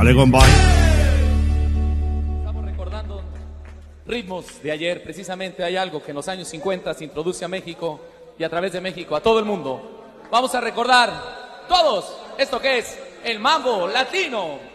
Dale, compadre. Estamos recordando ritmos de ayer. Precisamente hay algo que en los años 50 se introduce a México y a través de México a todo el mundo. Vamos a recordar todos esto que es el mambo latino.